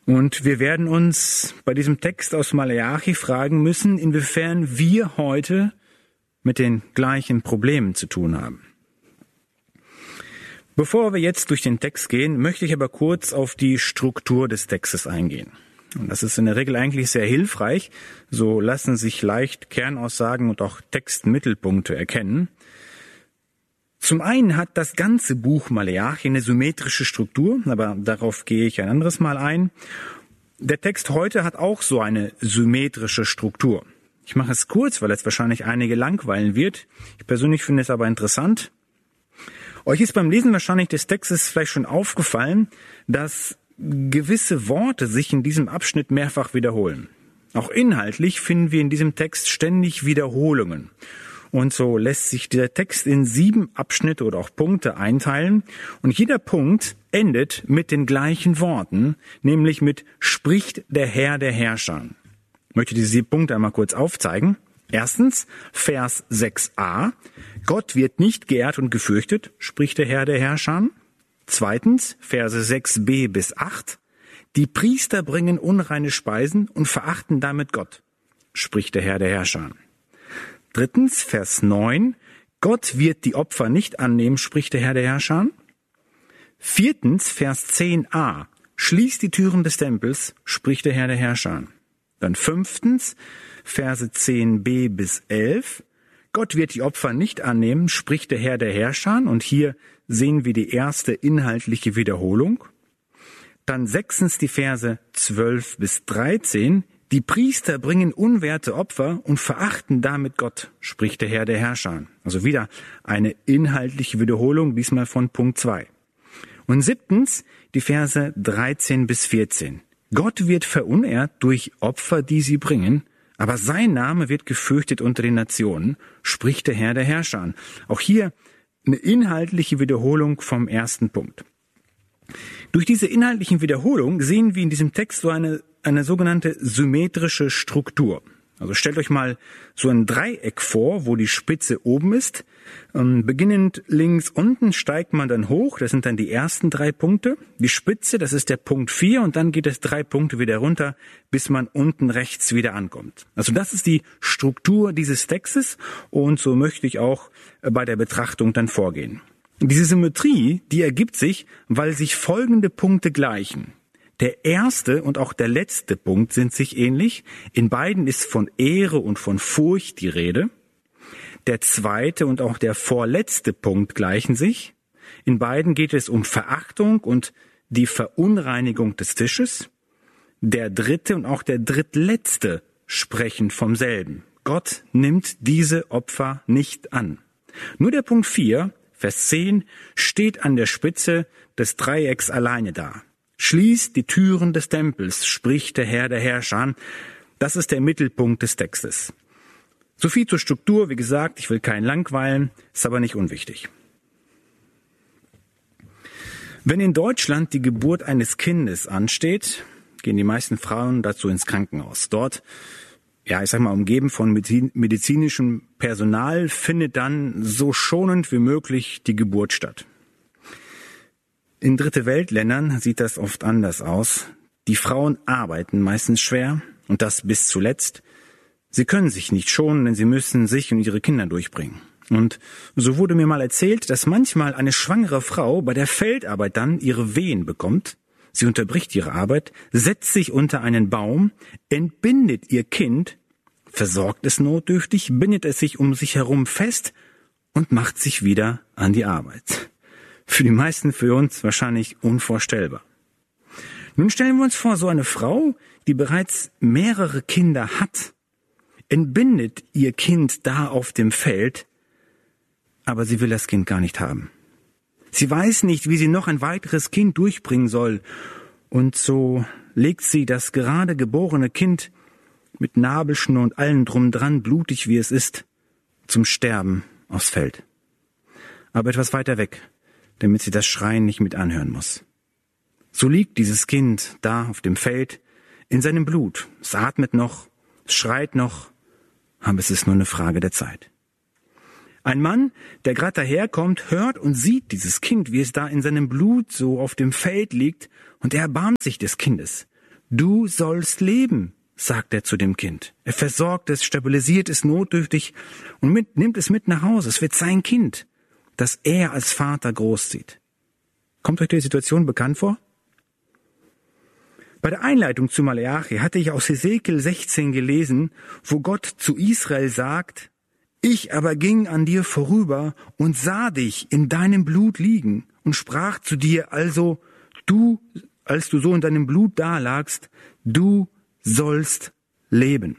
Und wir werden uns bei diesem Text aus Maleachi fragen müssen, inwiefern wir heute mit den gleichen Problemen zu tun haben. Bevor wir jetzt durch den Text gehen, möchte ich aber kurz auf die Struktur des Textes eingehen. Und das ist in der Regel eigentlich sehr hilfreich. So lassen sich leicht Kernaussagen und auch Textmittelpunkte erkennen. Zum einen hat das ganze Buch Maleachi eine symmetrische Struktur, aber darauf gehe ich ein anderes Mal ein. Der Text heute hat auch so eine symmetrische Struktur. Ich mache es kurz, weil es wahrscheinlich einige langweilen wird. Ich persönlich finde es aber interessant. Euch ist beim Lesen wahrscheinlich des Textes vielleicht schon aufgefallen, dass gewisse Worte sich in diesem Abschnitt mehrfach wiederholen. Auch inhaltlich finden wir in diesem Text ständig Wiederholungen. Und so lässt sich der Text in 7 Abschnitte oder auch Punkte einteilen. Und jeder Punkt endet mit den gleichen Worten, nämlich mit spricht der Herr der Herrscher. Ich möchte diese 7 Punkte einmal kurz aufzeigen. Erstens, Vers 6a. Gott wird nicht geehrt und gefürchtet, spricht der Herr der Herrscher. Zweitens, Verse 6b bis 8. Die Priester bringen unreine Speisen und verachten damit Gott, spricht der Herr der Herrscher. Drittens, Vers 9. Gott wird die Opfer nicht annehmen, spricht der Herr der Herrscher. Viertens, Vers 10a. Schließt die Türen des Tempels, spricht der Herr der Herrscher. Dann fünftens, Verse 10b bis 11. Gott wird die Opfer nicht annehmen, spricht der Herr der Herrscher. Und hier sehen wir die erste inhaltliche Wiederholung. Dann sechstens die Verse 12 bis 13. Die Priester bringen unwerte Opfer und verachten damit Gott, spricht der Herr der Herrscher. Also wieder eine inhaltliche Wiederholung, diesmal von Punkt 2. Und siebtens die Verse 13 bis 14. Gott wird verunehrt durch Opfer, die sie bringen, aber sein Name wird gefürchtet unter den Nationen, spricht der Herr der Herrscher. Auch hier eine inhaltliche Wiederholung vom ersten Punkt. Durch diese inhaltlichen Wiederholungen sehen wir in diesem Text so eine sogenannte symmetrische Struktur. Also stellt euch mal so ein Dreieck vor, wo die Spitze oben ist. Beginnend links unten steigt man dann hoch, das sind dann die ersten 3 Punkte. Die Spitze, das ist der Punkt 4 und dann geht es 3 Punkte wieder runter, bis man unten rechts wieder ankommt. Also das ist die Struktur dieses Textes und so möchte ich auch bei der Betrachtung dann vorgehen. Diese Symmetrie, die ergibt sich, weil sich folgende Punkte gleichen. Der erste und auch der letzte Punkt sind sich ähnlich. In beiden ist von Ehre und von Furcht die Rede. Der zweite und auch der vorletzte Punkt gleichen sich. In beiden geht es um Verachtung und die Verunreinigung des Tisches. Der dritte und auch der drittletzte sprechen vom selben. Gott nimmt diese Opfer nicht an. Nur der Punkt 4, Vers 10, steht an der Spitze des Dreiecks alleine da. Schließt die Türen des Tempels, spricht der Herr der Herrscher. Das ist der Mittelpunkt des Textes. So viel zur Struktur. Wie gesagt, ich will keinen langweilen, ist aber nicht unwichtig. Wenn in Deutschland die Geburt eines Kindes ansteht, gehen die meisten Frauen dazu ins Krankenhaus. Dort, umgeben von medizinischem Personal, findet dann so schonend wie möglich die Geburt statt. In Dritte Weltländern sieht das oft anders aus. Die Frauen arbeiten meistens schwer und das bis zuletzt. Sie können sich nicht schonen, denn sie müssen sich und ihre Kinder durchbringen. Und so wurde mir mal erzählt, dass manchmal eine schwangere Frau bei der Feldarbeit dann ihre Wehen bekommt. Sie unterbricht ihre Arbeit, setzt sich unter einen Baum, entbindet ihr Kind, versorgt es notdürftig, bindet es sich um sich herum fest und macht sich wieder an die Arbeit. Für die meisten für uns wahrscheinlich unvorstellbar. Nun stellen wir uns vor, so eine Frau, die bereits mehrere Kinder hat, entbindet ihr Kind da auf dem Feld, aber sie will das Kind gar nicht haben. Sie weiß nicht, wie sie noch ein weiteres Kind durchbringen soll. Und so legt sie das gerade geborene Kind mit Nabelschnur und allem drum dran, blutig wie es ist, zum Sterben aufs Feld. Aber etwas weiter weg, damit sie das Schreien nicht mit anhören muss. So liegt dieses Kind da auf dem Feld in seinem Blut. Es atmet noch, es schreit noch, aber es ist nur eine Frage der Zeit. Ein Mann, der gerade daherkommt, hört und sieht dieses Kind, wie es da in seinem Blut so auf dem Feld liegt, und er erbarmt sich des Kindes, du sollst leben, sagt er zu dem Kind. Er versorgt es, stabilisiert es notdürftig und nimmt es mit nach Hause. Es wird sein Kind, das er als Vater großzieht. Kommt euch die Situation bekannt vor? Bei der Einleitung zu Maleachi hatte ich aus Hesekiel 16 gelesen, wo Gott zu Israel sagt, ich aber ging an dir vorüber und sah dich in deinem Blut liegen und sprach zu dir, also du, als du so in deinem Blut dalagst, du sollst leben.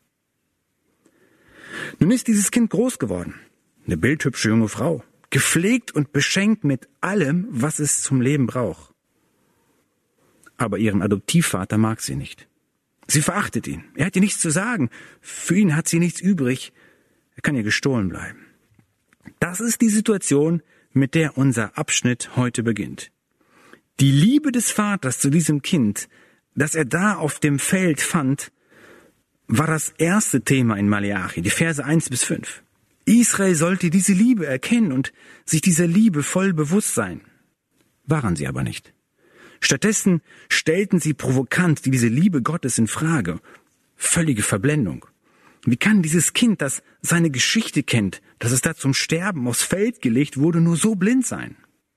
Nun ist dieses Kind groß geworden, eine bildhübsche junge Frau, gepflegt und beschenkt mit allem, was es zum Leben braucht. Aber ihren Adoptivvater mag sie nicht. Sie verachtet ihn. Er hat ihr nichts zu sagen. Für ihn hat sie nichts übrig. Er kann ihr gestohlen bleiben. Das ist die Situation, mit der unser Abschnitt heute beginnt. Die Liebe des Vaters zu diesem Kind, das er da auf dem Feld fand, war das erste Thema in Maleachi, die Verse 1-5. Israel sollte diese Liebe erkennen und sich dieser Liebe voll bewusst sein. Waren sie aber nicht. Stattdessen stellten sie provokant diese Liebe Gottes in Frage. Völlige Verblendung. Wie kann dieses Kind, das seine Geschichte kennt, dass es da zum Sterben aufs Feld gelegt wurde, nur so blind sein?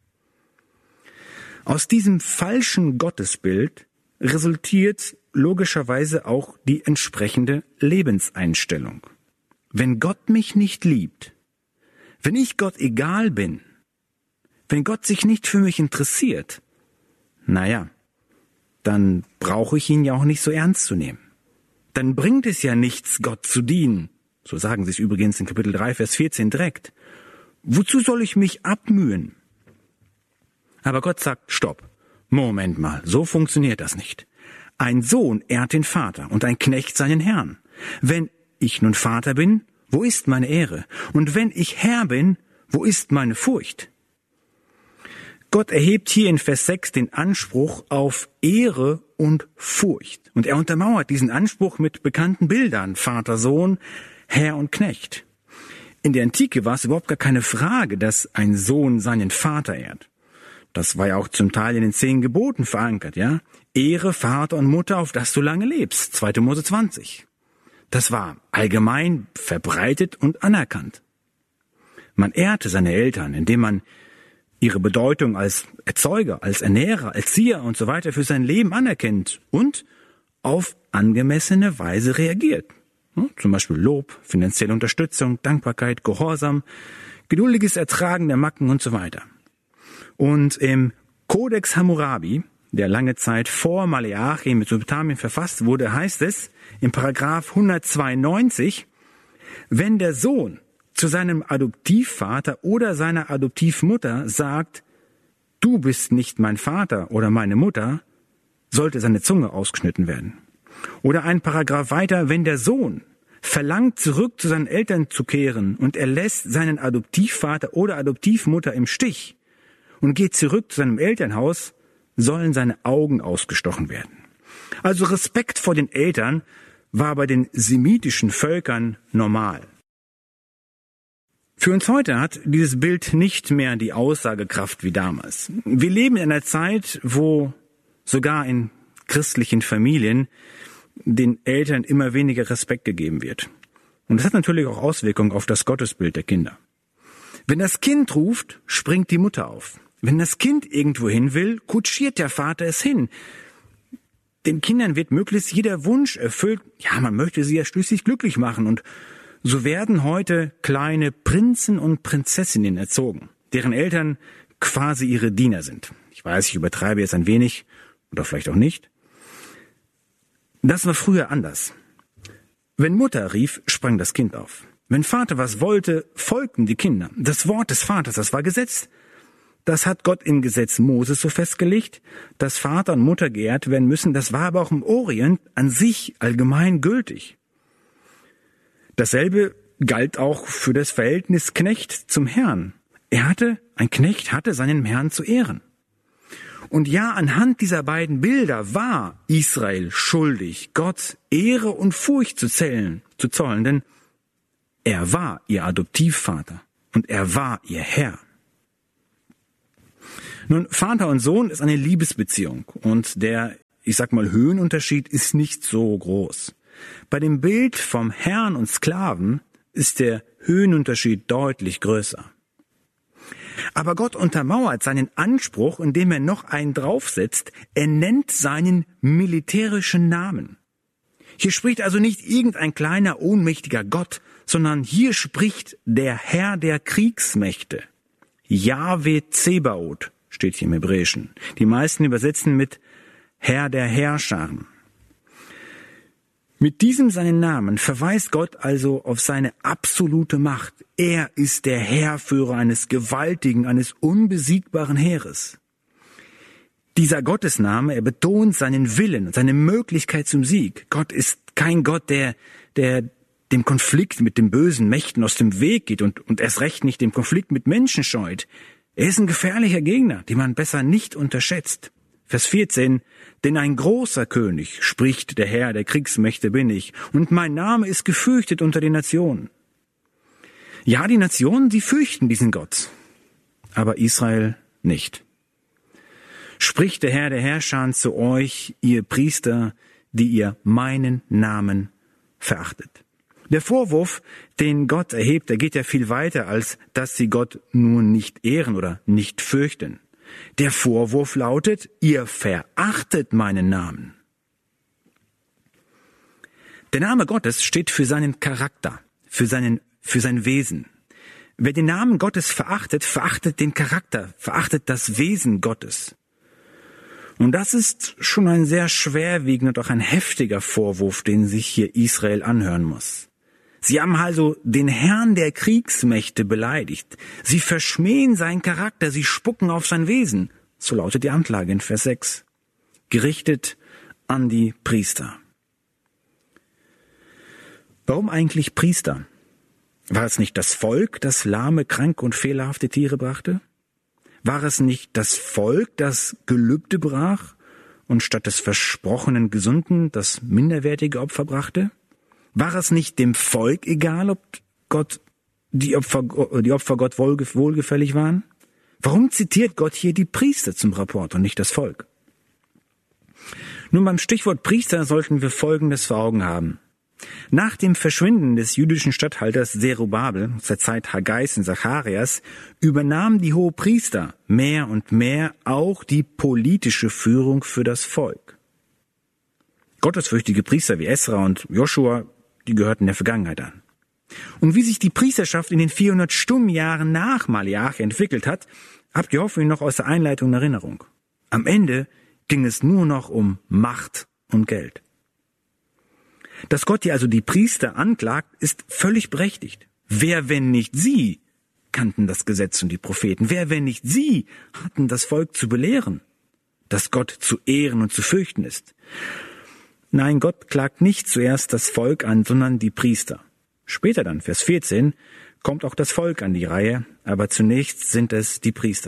Aus diesem falschen Gottesbild resultiert logischerweise auch die entsprechende Lebenseinstellung. Wenn Gott mich nicht liebt, wenn ich Gott egal bin, wenn Gott sich nicht für mich interessiert, naja, dann brauche ich ihn ja auch nicht so ernst zu nehmen. Dann bringt es ja nichts, Gott zu dienen. So sagen sie es übrigens in Kapitel 3, Vers 14 direkt. Wozu soll ich mich abmühen? Aber Gott sagt, stopp, Moment mal, so funktioniert das nicht. Ein Sohn ehrt den Vater und ein Knecht seinen Herrn. Wenn ich nun Vater bin, wo ist meine Ehre? Und wenn ich Herr bin, wo ist meine Furcht? Gott erhebt hier in Vers 6 den Anspruch auf Ehre und Furcht. Und er untermauert diesen Anspruch mit bekannten Bildern, Vater, Sohn, Herr und Knecht. In der Antike war es überhaupt gar keine Frage, dass ein Sohn seinen Vater ehrt. Das war ja auch zum Teil in den 10 Geboten verankert, ja? Ehre Vater und Mutter, auf dass du lange lebst, 2. Mose 20. Das war allgemein verbreitet und anerkannt. Man ehrte seine Eltern, indem man ihre Bedeutung als Erzeuger, als Ernährer, Erzieher und so weiter für sein Leben anerkennt und auf angemessene Weise reagiert. Zum Beispiel Lob, finanzielle Unterstützung, Dankbarkeit, Gehorsam, geduldiges Ertragen der Macken und so weiter. Und im Kodex Hammurabi, der lange Zeit vor Maleachi in Mesopotamien verfasst wurde, heißt es im Paragraph 192, wenn der Sohn zu seinem Adoptivvater oder seiner Adoptivmutter sagt, du bist nicht mein Vater oder meine Mutter, sollte seine Zunge ausgeschnitten werden. Oder ein Paragraph weiter, wenn der Sohn verlangt, zurück zu seinen Eltern zu kehren und er lässt seinen Adoptivvater oder Adoptivmutter im Stich und geht zurück zu seinem Elternhaus, sollen seine Augen ausgestochen werden. Also Respekt vor den Eltern war bei den semitischen Völkern normal. Für uns heute hat dieses Bild nicht mehr die Aussagekraft wie damals. Wir leben in einer Zeit, wo sogar in christlichen Familien den Eltern immer weniger Respekt gegeben wird. Und das hat natürlich auch Auswirkungen auf das Gottesbild der Kinder. Wenn das Kind ruft, springt die Mutter auf. Wenn das Kind irgendwo hin will, kutschiert der Vater es hin. Den Kindern wird möglichst jeder Wunsch erfüllt. Ja, man möchte sie ja schließlich glücklich machen. Und so werden heute kleine Prinzen und Prinzessinnen erzogen, deren Eltern quasi ihre Diener sind. Ich weiß, ich übertreibe jetzt ein wenig oder vielleicht auch nicht. Das war früher anders. Wenn Mutter rief, sprang das Kind auf. Wenn Vater was wollte, folgten die Kinder. Das Wort des Vaters, das war Gesetz. Das hat Gott im Gesetz Moses so festgelegt, dass Vater und Mutter geehrt werden müssen. Das war aber auch im Orient an sich allgemein gültig. Dasselbe galt auch für das Verhältnis Knecht zum Herrn. Ein Knecht hatte seinen Herrn zu ehren. Und ja, anhand dieser beiden Bilder war Israel schuldig, Gott Ehre und Furcht zu zollen, denn er war ihr Adoptivvater und er war ihr Herr. Nun, Vater und Sohn ist eine Liebesbeziehung und der ich sag mal, Höhenunterschied ist nicht so groß. Bei dem Bild vom Herrn und Sklaven ist der Höhenunterschied deutlich größer. Aber Gott untermauert seinen Anspruch, indem er noch einen draufsetzt. Er nennt seinen militärischen Namen. Hier spricht also nicht irgendein kleiner, ohnmächtiger Gott, sondern hier spricht der Herr der Kriegsmächte. Jahwe Zebaoth steht hier im Hebräischen. Die meisten übersetzen mit Herr der Herrscharen. Mit diesem seinen Namen verweist Gott also auf seine absolute Macht. Er ist der Heerführer eines gewaltigen, eines unbesiegbaren Heeres. Dieser Gottesname, er betont seinen Willen und seine Möglichkeit zum Sieg. Gott ist kein Gott, der dem Konflikt mit den bösen Mächten aus dem Weg geht und erst recht nicht dem Konflikt mit Menschen scheut. Er ist ein gefährlicher Gegner, den man besser nicht unterschätzt. Vers 14, denn ein großer König, spricht der Herr der Kriegsmächte bin ich, und mein Name ist gefürchtet unter den Nationen. Ja, die Nationen, sie fürchten diesen Gott, aber Israel nicht. Spricht der Herr der Herrscher zu euch, ihr Priester, die ihr meinen Namen verachtet. Der Vorwurf, den Gott erhebt, der geht ja viel weiter, als dass sie Gott nur nicht ehren oder nicht fürchten. Der Vorwurf lautet, ihr verachtet meinen Namen. Der Name Gottes steht für seinen Charakter, für sein Wesen. Wer den Namen Gottes verachtet, verachtet den Charakter, verachtet das Wesen Gottes. Und das ist schon ein sehr schwerwiegender und auch ein heftiger Vorwurf, den sich hier Israel anhören muss. Sie haben also den Herrn der Kriegsmächte beleidigt. Sie verschmähen seinen Charakter, sie spucken auf sein Wesen. So lautet die Anklage in Vers 6. Gerichtet an die Priester. Warum eigentlich Priester? War es nicht das Volk, das lahme, kranke und fehlerhafte Tiere brachte? War es nicht das Volk, das Gelübde brach und statt des versprochenen Gesunden das minderwertige Opfer brachte? War es nicht dem Volk egal, ob die Opfer Gott wohlgefällig waren? Warum zitiert Gott hier die Priester zum Rapport und nicht das Volk? Nun, beim Stichwort Priester sollten wir Folgendes vor Augen haben. Nach dem Verschwinden des jüdischen Statthalters Zerubabel zur Zeit Haggais und Zacharias übernahmen die Hohepriester mehr und mehr auch die politische Führung für das Volk. Gottesfürchtige Priester wie Esra und Joschua, die gehörten der Vergangenheit an. Und wie sich die Priesterschaft in den 400 Stummjahren nach Maleachi entwickelt hat, habt ihr hoffentlich noch aus der Einleitung in Erinnerung. Am Ende ging es nur noch um Macht und Geld. Dass Gott hier also die Priester anklagt, ist völlig berechtigt. Wer, wenn nicht sie, kannten das Gesetz und die Propheten? Wer, wenn nicht sie, hatten das Volk zu belehren, dass Gott zu ehren und zu fürchten ist? Nein, Gott klagt nicht zuerst das Volk an, sondern die Priester. Später dann, Vers 14, kommt auch das Volk an die Reihe, aber zunächst sind es die Priester.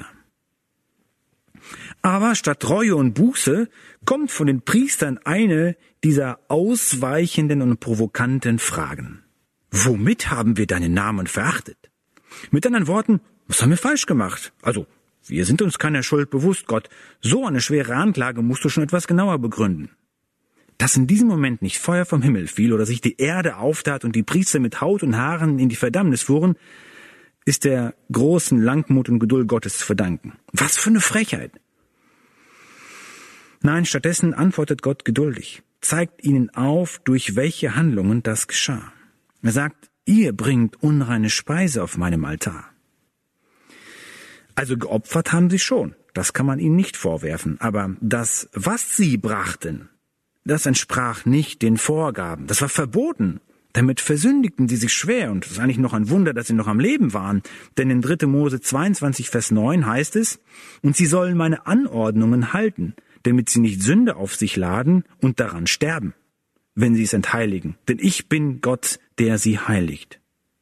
Aber statt Reue und Buße kommt von den Priestern eine dieser ausweichenden und provokanten Fragen. Womit haben wir deinen Namen verachtet? Mit anderen Worten, was haben wir falsch gemacht? Also, wir sind uns keiner Schuld bewusst, Gott. So eine schwere Anklage musst du schon etwas genauer begründen. Dass in diesem Moment nicht Feuer vom Himmel fiel oder sich die Erde auftat und die Priester mit Haut und Haaren in die Verdammnis fuhren, ist der großen Langmut und Geduld Gottes zu verdanken. Was für eine Frechheit! Nein, stattdessen antwortet Gott geduldig, zeigt ihnen auf, durch welche Handlungen das geschah. Er sagt, ihr bringt unreine Speise auf meinem Altar. Also geopfert haben sie schon, das kann man ihnen nicht vorwerfen, aber das, was sie brachten, das entsprach nicht den Vorgaben. Das war verboten. Damit versündigten sie sich schwer. Und es ist eigentlich noch ein Wunder, dass sie noch am Leben waren. Denn in 3. Mose 22, Vers 9 heißt es, und sie sollen meine Anordnungen halten, damit sie nicht Sünde auf sich laden und daran sterben, wenn sie es entheiligen. Denn ich bin Gott, der sie heiligt.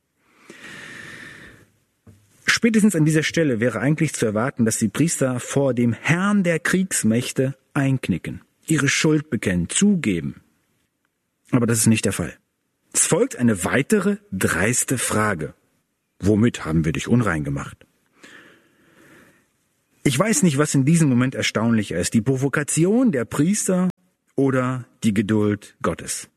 Spätestens an dieser Stelle wäre eigentlich zu erwarten, dass die Priester vor dem Herrn der Kriegsmächte einknicken, ihre Schuld bekennen, zugeben. Aber das ist nicht der Fall. Es folgt eine weitere dreiste Frage. Womit haben wir dich unrein gemacht? Ich weiß nicht, was in diesem Moment erstaunlicher ist, die Provokation der Priester oder die Geduld Gottes?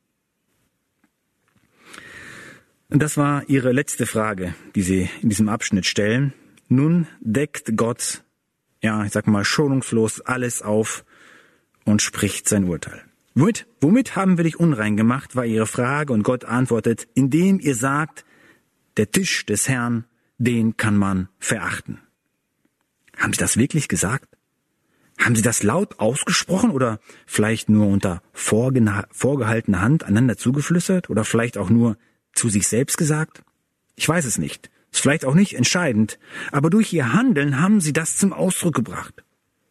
Und das war Ihre letzte Frage, die Sie in diesem Abschnitt stellen. Nun deckt Gott, schonungslos alles auf und spricht sein Urteil. Womit haben wir dich unrein gemacht, war Ihre Frage, und Gott antwortet, indem ihr sagt, der Tisch des Herrn, den kann man verachten. Haben Sie das wirklich gesagt? Haben Sie das laut ausgesprochen oder vielleicht nur unter vorgehaltener Hand einander zugeflüstert oder vielleicht auch nur zu sich selbst gesagt? Ich weiß es nicht. Ist vielleicht auch nicht entscheidend, aber durch Ihr Handeln haben Sie das zum Ausdruck gebracht.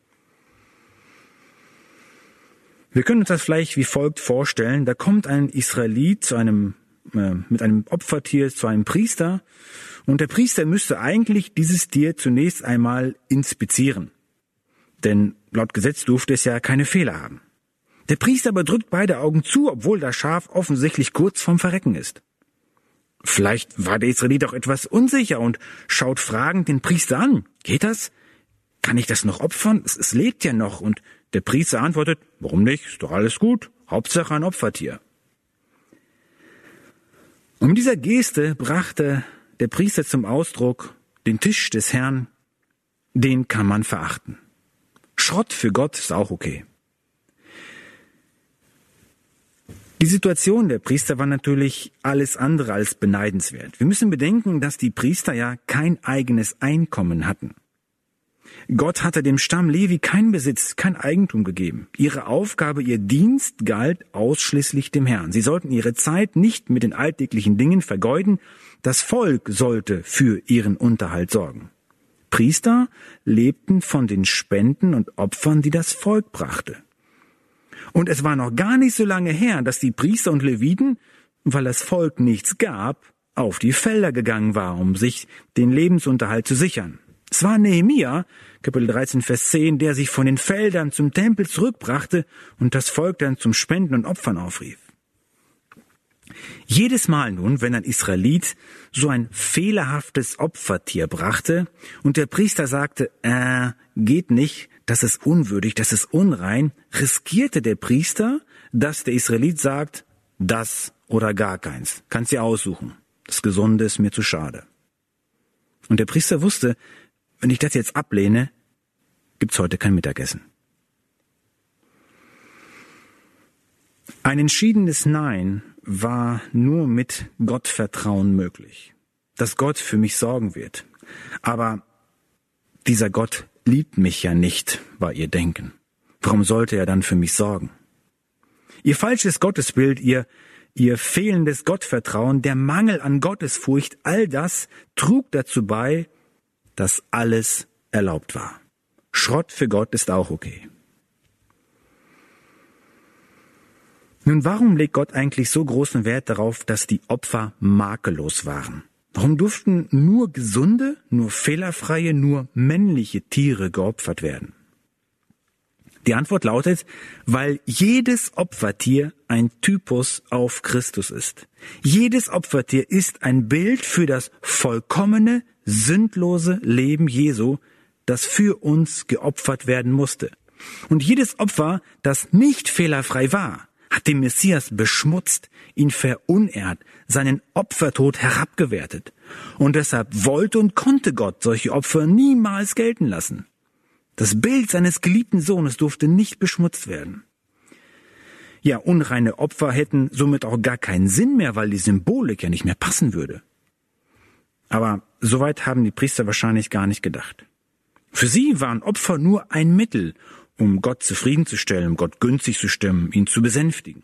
Wir können uns das vielleicht wie folgt vorstellen. Da kommt ein Israelit mit einem Opfertier zu einem Priester, und der Priester müsste eigentlich dieses Tier zunächst einmal inspizieren. Denn laut Gesetz durfte es ja keine Fehler haben. Der Priester aber drückt beide Augen zu, obwohl das Schaf offensichtlich kurz vorm Verrecken ist. Vielleicht war der Israelit auch etwas unsicher und schaut fragend den Priester an. Geht das? Kann ich das noch opfern? Es lebt ja noch. Und der Priester antwortet, warum nicht? Ist doch alles gut. Hauptsache ein Opfertier. Und mit dieser Geste brachte der Priester zum Ausdruck, den Tisch des Herrn, den kann man verachten. Schrott für Gott ist auch okay. Die Situation der Priester war natürlich alles andere als beneidenswert. Wir müssen bedenken, dass die Priester ja kein eigenes Einkommen hatten. Gott hatte dem Stamm Levi keinen Besitz, kein Eigentum gegeben. Ihre Aufgabe, ihr Dienst galt ausschließlich dem Herrn. Sie sollten ihre Zeit nicht mit den alltäglichen Dingen vergeuden. Das Volk sollte für ihren Unterhalt sorgen. Priester lebten von den Spenden und Opfern, die das Volk brachte. Und es war noch gar nicht so lange her, dass die Priester und Leviten, weil das Volk nichts gab, auf die Felder gegangen war, um sich den Lebensunterhalt zu sichern. Es war Nehemia, Kapitel 13, Vers 10, der sich von den Feldern zum Tempel zurückbrachte und das Volk dann zum Spenden und Opfern aufrief. Jedes Mal nun, wenn ein Israelit so ein fehlerhaftes Opfertier brachte und der Priester sagte, geht nicht, das ist unwürdig, das ist unrein, riskierte der Priester, dass der Israelit sagt, das oder gar keins, kannst dir aussuchen, das Gesunde ist mir zu schade. Und der Priester wusste, wenn ich das jetzt ablehne, gibt's heute kein Mittagessen. Ein entschiedenes Nein war nur mit Gottvertrauen möglich, dass Gott für mich sorgen wird. Aber dieser Gott liebt mich ja nicht, war ihr Denken. Warum sollte er dann für mich sorgen? Ihr falsches Gottesbild, ihr fehlendes Gottvertrauen, der Mangel an Gottesfurcht, all das trug dazu bei, dass alles erlaubt war. Schrott für Gott ist auch okay. Nun, warum legt Gott eigentlich so großen Wert darauf, dass die Opfer makellos waren? Warum durften nur gesunde, nur fehlerfreie, nur männliche Tiere geopfert werden? Die Antwort lautet, weil jedes Opfertier ein Typus auf Christus ist. Jedes Opfertier ist ein Bild für das vollkommene, sündlose Leben Jesu, das für uns geopfert werden musste. Und jedes Opfer, das nicht fehlerfrei war, hat den Messias beschmutzt, ihn verunehrt, seinen Opfertod herabgewertet. Und deshalb wollte und konnte Gott solche Opfer niemals gelten lassen. Das Bild seines geliebten Sohnes durfte nicht beschmutzt werden. Ja, unreine Opfer hätten somit auch gar keinen Sinn mehr, weil die Symbolik ja nicht mehr passen würde. Aber soweit haben die Priester wahrscheinlich gar nicht gedacht. Für sie waren Opfer nur ein Mittel, um Gott zufriedenzustellen, um Gott günstig zu stimmen, ihn zu besänftigen.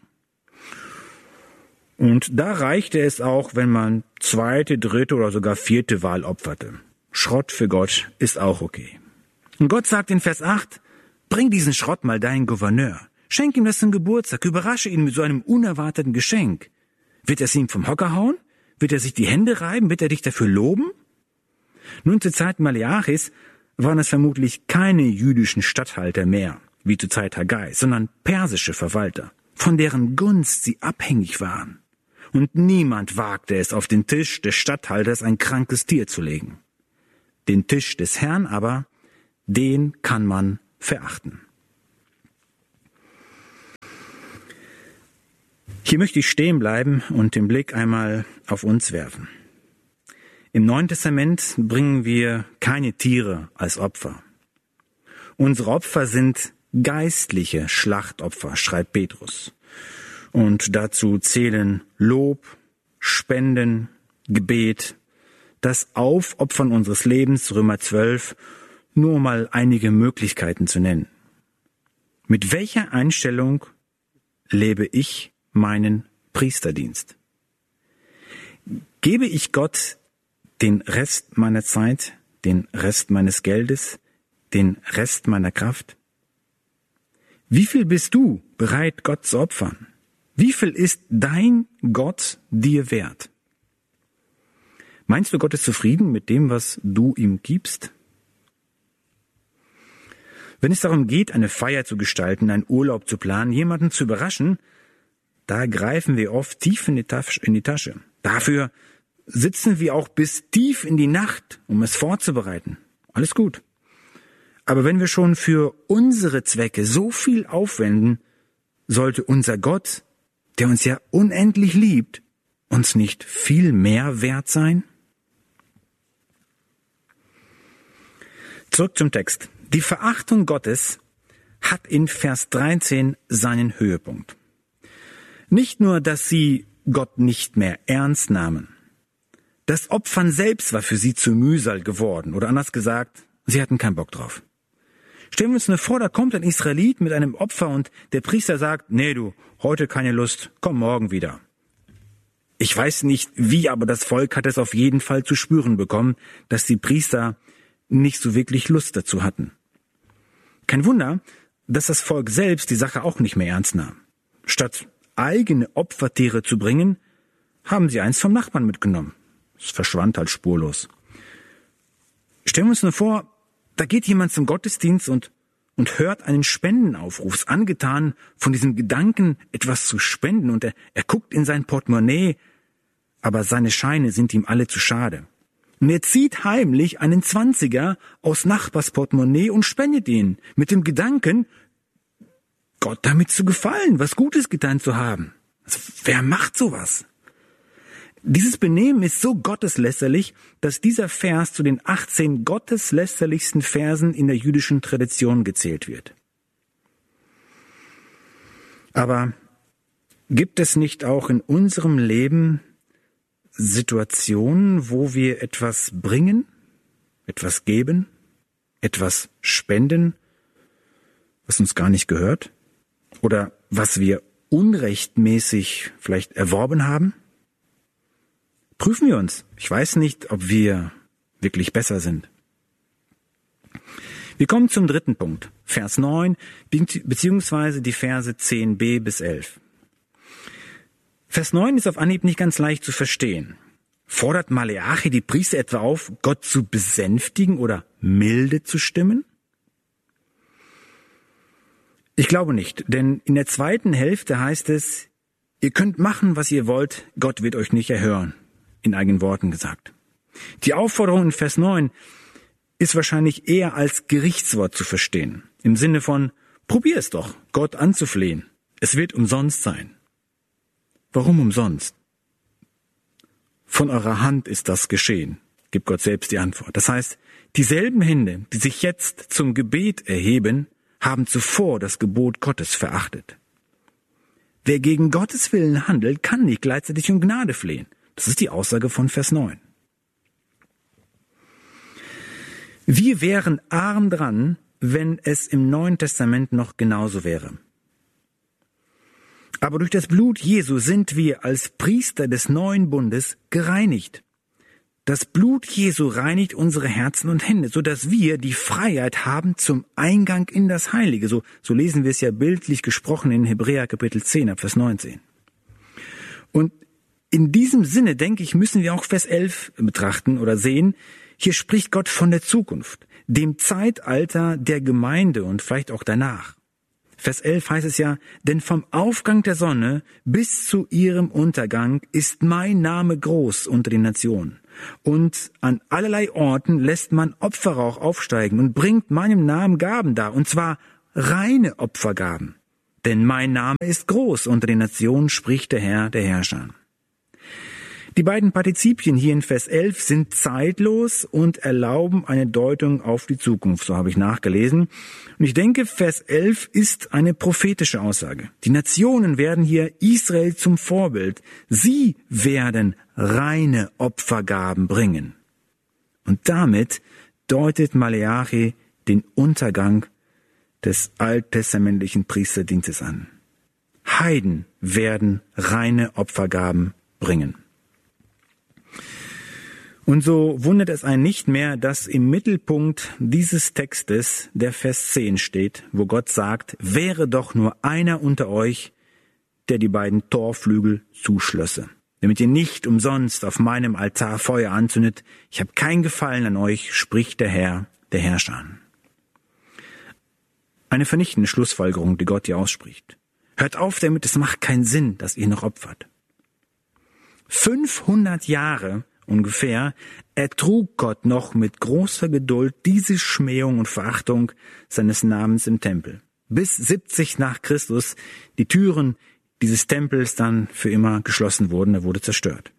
Und da reichte es auch, wenn man zweite, dritte oder sogar vierte Wahl opferte. Schrott für Gott ist auch okay. Und Gott sagt in Vers 8, bring diesen Schrott mal deinen Gouverneur. Schenk ihm das zum Geburtstag, überrasche ihn mit so einem unerwarteten Geschenk. Wird er es ihm vom Hocker hauen? Wird er sich die Hände reiben? Wird er dich dafür loben? Nun, zur Zeit Maleachis waren es vermutlich keine jüdischen Statthalter mehr, wie zur Zeit Haggai, sondern persische Verwalter, von deren Gunst sie abhängig waren. Und niemand wagte es, auf den Tisch des Statthalters ein krankes Tier zu legen. Den Tisch des Herrn aber, den kann man verachten. Hier möchte ich stehen bleiben und den Blick einmal auf uns werfen. Im Neuen Testament bringen wir keine Tiere als Opfer. Unsere Opfer sind geistliche Schlachtopfer, schreibt Petrus. Und dazu zählen Lob, Spenden, Gebet, das Aufopfern unseres Lebens, Römer 12, nur um mal einige Möglichkeiten zu nennen. Mit welcher Einstellung lebe ich meinen Priesterdienst? Gebe ich Gott den Rest meiner Zeit, den Rest meines Geldes, den Rest meiner Kraft? Wie viel bist du bereit, Gott zu opfern? Wie viel ist dein Gott dir wert? Meinst du, Gott ist zufrieden mit dem, was du ihm gibst? Wenn es darum geht, eine Feier zu gestalten, einen Urlaub zu planen, jemanden zu überraschen, da greifen wir oft tief in die Tasche. Dafür sitzen wir auch bis tief in die Nacht, um es vorzubereiten. Alles gut. Aber wenn wir schon für unsere Zwecke so viel aufwenden, sollte unser Gott, der uns ja unendlich liebt, uns nicht viel mehr wert sein? Zurück zum Text. Die Verachtung Gottes hat in Vers 13 seinen Höhepunkt. Nicht nur, dass sie Gott nicht mehr ernst nahmen. Das Opfern selbst war für sie zu Mühsal geworden. Oder anders gesagt, sie hatten keinen Bock drauf. Stellen wir uns nur vor, da kommt ein Israelit mit einem Opfer und der Priester sagt, nee du, heute keine Lust, komm morgen wieder. Ich weiß nicht wie, aber das Volk hat es auf jeden Fall zu spüren bekommen, dass die Priester nicht so wirklich Lust dazu hatten. Kein Wunder, dass das Volk selbst die Sache auch nicht mehr ernst nahm. Statt eigene Opfertiere zu bringen, haben sie eins vom Nachbarn mitgenommen. Es verschwand halt spurlos. Stellen wir uns nur vor, da geht jemand zum Gottesdienst und hört einen Spendenaufruf, angetan von diesem Gedanken, etwas zu spenden, und er guckt in sein Portemonnaie, aber seine Scheine sind ihm alle zu schade. Und er zieht heimlich einen 20er aus Nachbars Portemonnaie und spendet ihn, mit dem Gedanken, Gott damit zu gefallen, was Gutes getan zu haben. Also, wer macht sowas? Dieses Benehmen ist so gotteslästerlich, dass dieser Vers zu den 18 gotteslästerlichsten Versen in der jüdischen Tradition gezählt wird. Aber gibt es nicht auch in unserem Leben Situationen, wo wir etwas bringen, etwas geben, etwas spenden, was uns gar nicht gehört? Oder was wir unrechtmäßig vielleicht erworben haben? Prüfen wir uns. Ich weiß nicht, ob wir wirklich besser sind. Wir kommen zum dritten Punkt, Vers 9, beziehungsweise die Verse 10b bis 11. Vers 9 ist auf Anhieb nicht ganz leicht zu verstehen. Fordert Maleachi die Priester etwa auf, Gott zu besänftigen oder milde zu stimmen? Ich glaube nicht, denn in der zweiten Hälfte heißt es, ihr könnt machen, was ihr wollt, Gott wird euch nicht erhören, in eigenen Worten gesagt. Die Aufforderung in Vers 9 ist wahrscheinlich eher als Gerichtswort zu verstehen, im Sinne von, probier es doch, Gott anzuflehen, es wird umsonst sein. Warum umsonst? Von eurer Hand ist das geschehen, gibt Gott selbst die Antwort. Das heißt, dieselben Hände, die sich jetzt zum Gebet erheben, haben zuvor das Gebot Gottes verachtet. Wer gegen Gottes Willen handelt, kann nicht gleichzeitig um Gnade flehen. Das ist die Aussage von Vers 9. Wir wären arm dran, wenn es im Neuen Testament noch genauso wäre. Aber durch das Blut Jesu sind wir als Priester des neuen Bundes gereinigt. Das Blut Jesu reinigt unsere Herzen und Hände, sodass wir die Freiheit haben zum Eingang in das Heilige. So lesen wir es ja bildlich gesprochen in Hebräer Kapitel 10, ab Vers 19. Und in diesem Sinne, denke ich, müssen wir auch Vers 11 betrachten oder sehen. Hier spricht Gott von der Zukunft, dem Zeitalter der Gemeinde und vielleicht auch danach. Vers 11 heißt es ja, denn vom Aufgang der Sonne bis zu ihrem Untergang ist mein Name groß unter den Nationen. Und an allerlei Orten lässt man Opferrauch aufsteigen und bringt meinem Namen Gaben dar, und zwar reine Opfergaben. denn mein Name ist groß, unter den Nationen spricht der Herr, der Herrscher. Die beiden Partizipien hier in Vers 11 sind zeitlos und erlauben eine Deutung auf die Zukunft, so habe ich nachgelesen. Und ich denke, Vers 11 ist eine prophetische Aussage. Die Nationen werden hier Israel zum Vorbild. Sie werden reine Opfergaben bringen. Und damit deutet Maleachi den Untergang des alttestamentlichen Priesterdienstes an. Heiden werden reine Opfergaben bringen. Und so wundert es einen nicht mehr, dass im Mittelpunkt dieses Textes der Vers 10 steht, wo Gott sagt, wäre doch nur einer unter euch, der die beiden Torflügel zuschlösse, damit ihr nicht umsonst auf meinem Altar Feuer anzündet. Ich habe kein Gefallen an euch, spricht der Herr, der Herrscher. Eine vernichtende Schlussfolgerung, die Gott hier ausspricht. Hört auf damit, es macht keinen Sinn, dass ihr noch opfert. 500 Jahre ungefähr ertrug Gott noch mit großer Geduld diese Schmähung und Verachtung seines Namens im Tempel. Bis 70 nach Christus die Türen dieses Tempels dann für immer geschlossen wurden, er wurde zerstört.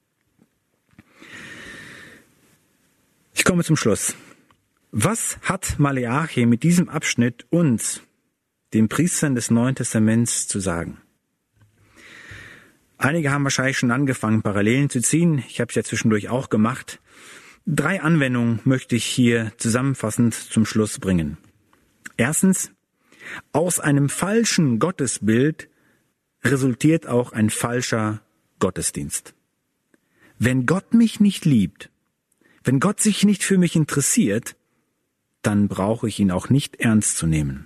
Ich komme zum Schluss. Was hat Maleachi mit diesem Abschnitt uns, den Priestern des Neuen Testaments, zu sagen? Einige haben wahrscheinlich schon angefangen, Parallelen zu ziehen. Ich habe es ja zwischendurch auch gemacht. 3 Anwendungen möchte ich hier zusammenfassend zum Schluss bringen. Erstens, aus einem falschen Gottesbild resultiert auch ein falscher Gottesdienst. Wenn Gott mich nicht liebt, wenn Gott sich nicht für mich interessiert, dann brauche ich ihn auch nicht ernst zu nehmen.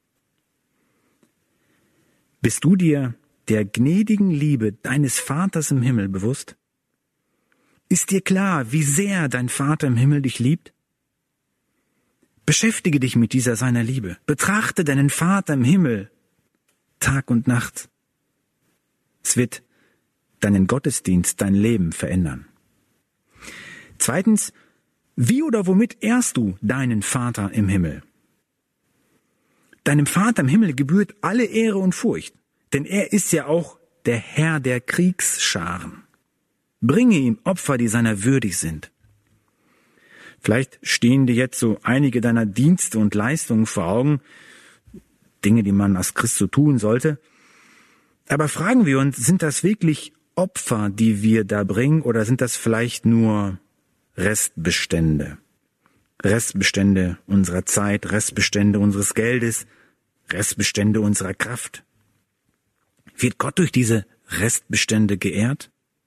Bist du dir der gnädigen Liebe deines Vaters im Himmel bewusst? Ist dir klar, wie sehr dein Vater im Himmel dich liebt? Beschäftige dich mit dieser seiner Liebe. Betrachte deinen Vater im Himmel Tag und Nacht. Es wird deinen Gottesdienst, dein Leben verändern. Zweitens, wie oder womit ehrst du deinen Vater im Himmel? Deinem Vater im Himmel gebührt alle Ehre und Furcht. Denn er ist ja auch der Herr der Kriegsscharen. Bringe ihm Opfer, die seiner würdig sind. Vielleicht stehen dir jetzt so einige deiner Dienste und Leistungen vor Augen, Dinge, die man als Christ so tun sollte. Aber fragen wir uns, sind das wirklich Opfer, die wir da bringen, oder sind das vielleicht nur Restbestände? Restbestände unserer Zeit, Restbestände unseres Geldes, Restbestände unserer Kraft. Wird Gott durch diese Restbestände geehrt?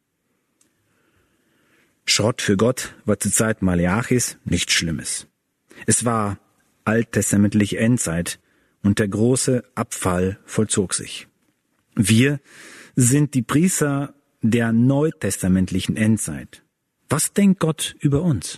Schrott für Gott war zur Zeit Maleachis nichts Schlimmes. Es war alttestamentliche Endzeit und der große Abfall vollzog sich. Wir sind die Priester der neutestamentlichen Endzeit. Was denkt Gott über uns?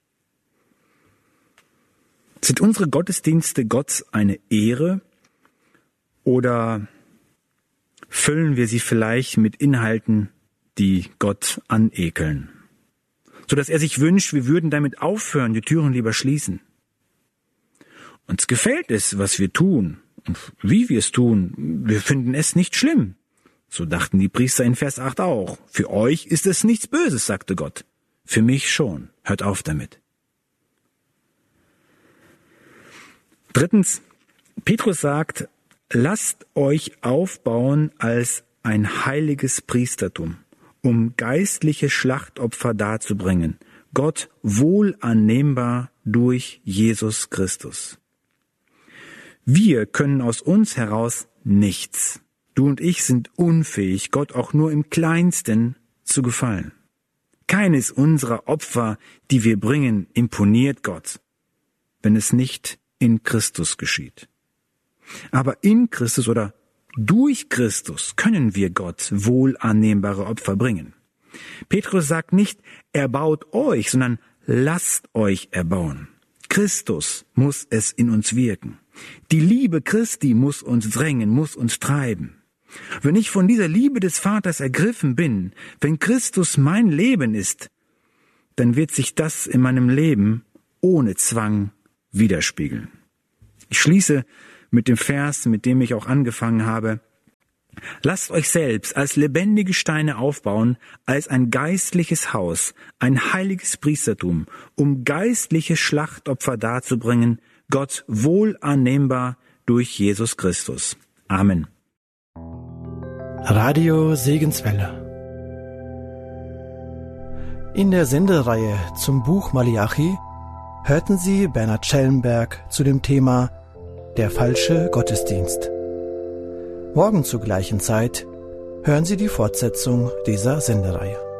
Sind unsere Gottesdienste Gott eine Ehre oder füllen wir sie vielleicht mit Inhalten, die Gott anekeln, sodass er sich wünscht, wir würden damit aufhören, die Türen lieber schließen? Uns gefällt es, was wir tun und wie wir es tun. Wir finden es nicht schlimm. So dachten die Priester in Vers 8 auch. Für euch ist es nichts Böses, sagte Gott. Für mich schon. Hört auf damit. Drittens, Petrus sagt, lasst euch aufbauen als ein heiliges Priestertum, um geistliche Schlachtopfer darzubringen, Gott wohlannehmbar durch Jesus Christus. Wir können aus uns heraus nichts. Du und ich sind unfähig, Gott auch nur im Kleinsten zu gefallen. Keines unserer Opfer, die wir bringen, imponiert Gott, wenn es nicht in Christus geschieht. Aber in Christus oder durch Christus können wir Gott wohlannehmbare Opfer bringen. Petrus sagt nicht, erbaut euch, sondern lasst euch erbauen. Christus muss es in uns wirken. Die Liebe Christi muss uns drängen, muss uns treiben. Wenn ich von dieser Liebe des Vaters ergriffen bin, wenn Christus mein Leben ist, dann wird sich das in meinem Leben ohne Zwang widerspiegeln. Ich schließe mit dem Vers, mit dem ich auch angefangen habe. Lasst euch selbst als lebendige Steine aufbauen, als ein geistliches Haus, ein heiliges Priestertum, um geistliche Schlachtopfer darzubringen, Gott wohl annehmbar durch Jesus Christus. Amen. Radio Segenswelle. In der Sendereihe zum Buch Maleachi hörten Sie Bernhard Schellenberg zu dem Thema Der falsche Gottesdienst. Morgen zur gleichen Zeit hören Sie die Fortsetzung dieser Sendereihe.